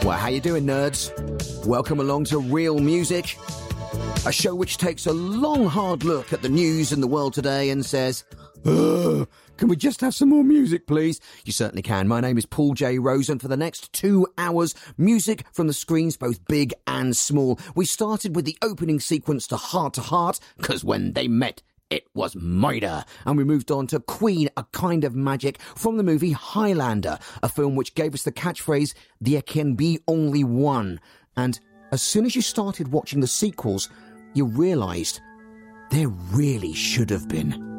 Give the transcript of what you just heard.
Well, how you doing, nerds? Welcome along to Real Music, a show which takes a long, hard look at the news in the world today and says, ugh, can we just have some more music, please? You certainly can. My name is Paul J. Rose, and for the next 2 hours, music from the screens, both big and small. We started with the opening sequence to Heart, because when they met, it was murder. And we moved on to Queen, A Kind of Magic, from the movie Highlander, a film which gave us the catchphrase, there can be only one. And as soon as you started watching the sequels, you realised there really should have been.